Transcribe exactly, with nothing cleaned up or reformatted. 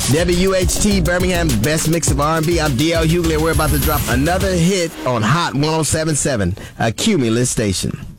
W H T Birmingham's best mix of R and B. I'm D L Hughley, and we're about to drop another hit on Hot one oh seven point seven, a Cumulus station.